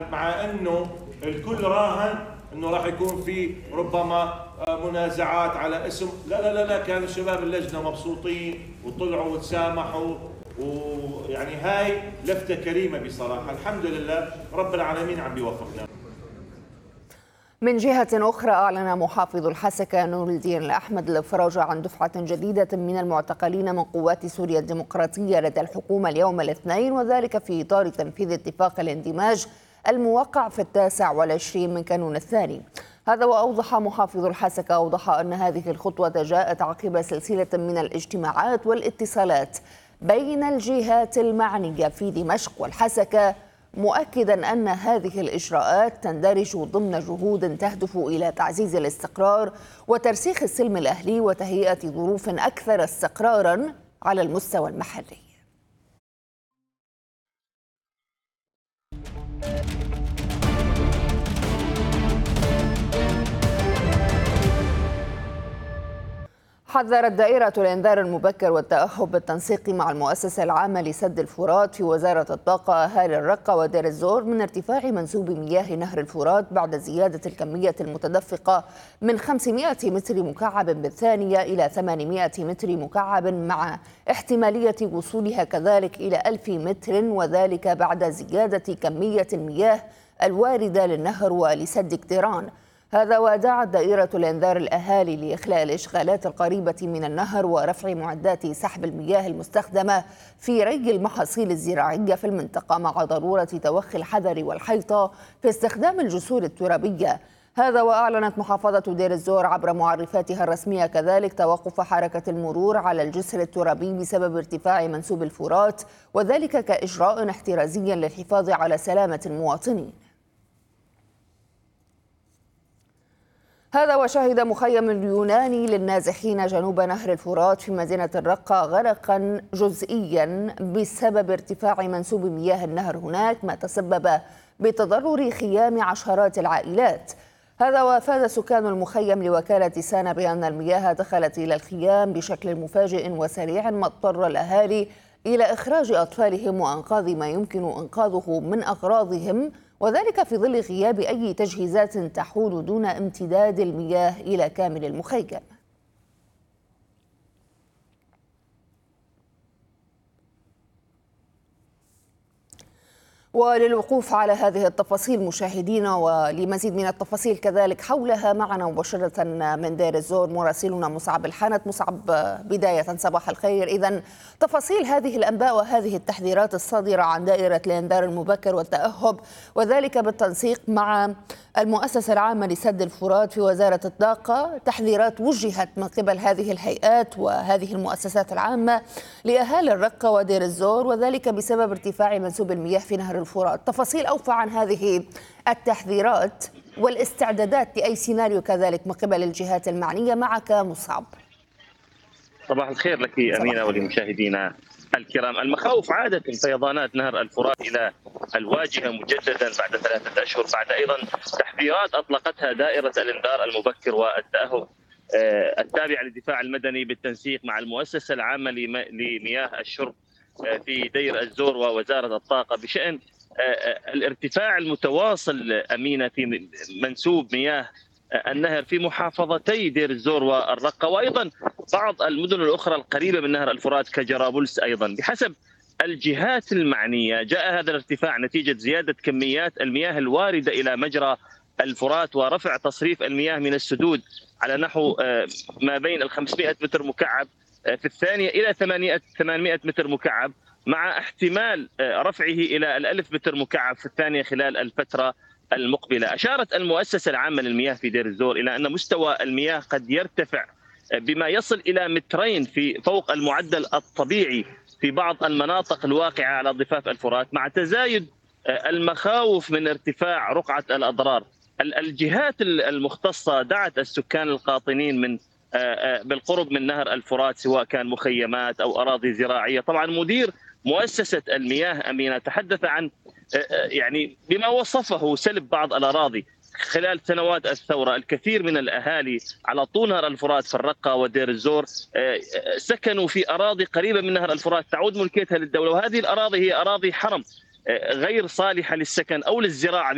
مع انه الكل راهن انه راح يكون في ربما منازعات على اسم. لا لا لا لا، كان الشباب اللجنه مبسوطين وطلعوا وتسامحوا، ويعني هاي لفته كريمه بصراحه. الحمد لله رب العالمين عم بيوفقنا. من جهة أخرى، أعلن محافظ الحسكة نور الدين الأحمد الإفراج عن دفعة جديدة من المعتقلين من قوات سوريا الديمقراطية لدى الحكومة اليوم الاثنين، وذلك في إطار تنفيذ اتفاق الاندماج الموقع في 29 من كانون الثاني. هذا وأوضح محافظ الحسكة أن هذه الخطوة جاءت عقب سلسلة من الاجتماعات والاتصالات بين الجهات المعنية في دمشق والحسكة، مؤكدا أن هذه الإجراءات تندرج ضمن جهود تهدف إلى تعزيز الاستقرار وترسيخ السلم الأهلي وتهيئة ظروف أكثر استقرارا على المستوى المحلي. حذرت دائرة الإنذار المبكر والتأهب بالتنسيق مع المؤسسة العامة لسد الفرات في وزارة الطاقة أهالي الرقة ودير الزور من ارتفاع منسوب مياه نهر الفرات بعد زيادة الكمية المتدفقة من 500 متر مكعب بالثانية إلى 800 متر مكعب، مع احتمالية وصولها كذلك إلى 1000 متر، وذلك بعد زيادة كمية المياه الواردة للنهر ولسد كتيران. هذا ودعت دائرة الإنذار الأهالي لإخلاء الإشغالات القريبة من النهر ورفع معدات سحب المياه المستخدمة في ري المحاصيل الزراعية في المنطقة، مع ضرورة توخي الحذر والحيطة في استخدام الجسور الترابية. هذا وأعلنت محافظة دير الزور عبر معرفاتها الرسمية كذلك توقف حركة المرور على الجسر الترابي بسبب ارتفاع منسوب الفرات، وذلك كإجراء احترازي للحفاظ على سلامة المواطنين. هذا وشهد مخيم اليوناني للنازحين جنوب نهر الفرات في مدينة الرقة غرقا جزئيا بسبب ارتفاع منسوب مياه النهر هناك، ما تسبب بتضرر خيام عشرات العائلات. هذا وافاد سكان المخيم لوكالة سانا بأن المياه دخلت إلى الخيام بشكل مفاجئ وسريع، ما اضطر الأهالي إلى إخراج أطفالهم وإنقاذ ما يمكن إنقاذه من أغراضهم، وذلك في ظل غياب أي تجهيزات تحول دون امتداد المياه إلى كامل المخيم. وللوقوف على هذه التفاصيل مشاهدينا ولمزيد من التفاصيل كذلك حولها، معنا مباشرة من دير الزور مراسلنا مصعب الحنت. مصعب، بداية صباح الخير. إذن تفاصيل هذه الأنباء وهذه التحذيرات الصادرة عن دائرة الإنذار المبكر والتأهب، وذلك بالتنسيق مع المؤسسة العامة لسد الفرات في وزارة الطاقة، تحذيرات وجهت من قبل هذه الهيئات وهذه المؤسسات العامة لأهالي الرقة ودير الزور، وذلك بسبب ارتفاع منسوب المياه في نهر الفرات. تفاصيل أوفى عن هذه التحذيرات والاستعدادات لأي سيناريو كذلك من قبل الجهات المعنية، معك مصعب. صباح الخير لك أمينة ولمشاهدينا الكرام. المخاوف عادت من فيضانات نهر الفرات إلى الواجهة مجددا بعد 3 أشهر، بعد أيضا تحذيرات أطلقتها دائرة الإنذار المبكر والتأهب التابعة للدفاع المدني بالتنسيق مع المؤسسة العامة لمياه الشرب في دير الزور ووزارة الطاقة بشأن الارتفاع المتواصل أمينة في منسوب مياه النهر في محافظتي دير الزور والرقة، وأيضا بعض المدن الأخرى القريبة من نهر الفرات كجرابلس. أيضا بحسب الجهات المعنية جاء هذا الارتفاع نتيجة زيادة كميات المياه الواردة إلى مجرى الفرات ورفع تصريف المياه من السدود على نحو ما بين 500 متر مكعب في الثانية إلى 800 متر مكعب، مع احتمال رفعه إلى 1000 متر مكعب في الثانية خلال الفترة المقبلة. أشارت المؤسسة العامة للمياه في دير الزور إلى أن مستوى المياه قد يرتفع بما يصل إلى 2 متر في فوق المعدل الطبيعي في بعض المناطق الواقعة على ضفاف الفرات، مع تزايد المخاوف من ارتفاع رقعة الأضرار. الجهات المختصة دعت السكان القاطنين من بالقرب من نهر الفرات، سواء كان مخيمات أو أراضي زراعية. طبعا مدير مؤسسة المياه أمينة تحدث عن يعني بما وصفه سلب بعض الأراضي خلال سنوات الثورة. الكثير من الأهالي على طول نهر الفرات في الرقة ودير الزور سكنوا في أراضي قريبة من نهر الفرات تعود ملكيتها للدولة، وهذه الأراضي هي أراضي حرم غير صالحة للسكن أو للزراعة.